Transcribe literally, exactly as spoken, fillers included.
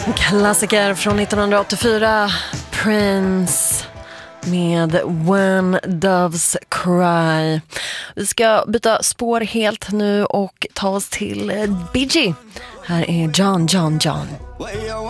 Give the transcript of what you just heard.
Klassiker från nittonhundraåttiofyra, Prince med When Doves Cry. Vi ska byta spår helt nu och ta oss till Bee Gee. Här är John, John, John.